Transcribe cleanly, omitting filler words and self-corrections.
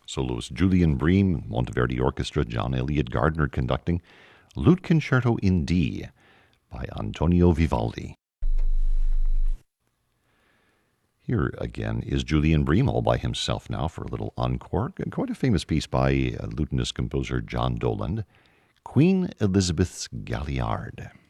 Soloist Julian Bream, Monteverdi Orchestra, John Elliott Gardner conducting, Lute Concerto in D by Antonio Vivaldi. Here again is Julian Bream all by himself now for a little encore. Quite a famous piece by lutenist composer John Doland, Queen Elizabeth's Galliard.